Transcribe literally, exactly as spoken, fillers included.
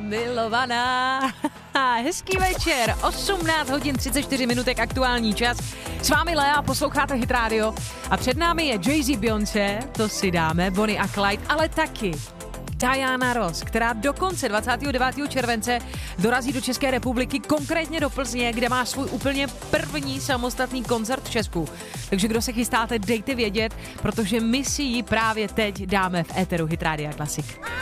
milovaná. Hezký večer, osmnáct hodin třicet čtyři minutek aktuální čas. S vámi Lea, posloucháte Hit Radio a před námi je Jay-Z, Beyoncé, to si dáme, Bonnie a Clyde, ale taky Diana Ross, která dokonce dvacátého devátého července dorazí do České republiky, konkrétně do Plzně, kde má svůj úplně první samostatný koncert v Česku. Takže kdo se chystáte, dejte vědět, protože my si ji právě teď dáme v éteru Hit Radia Classic.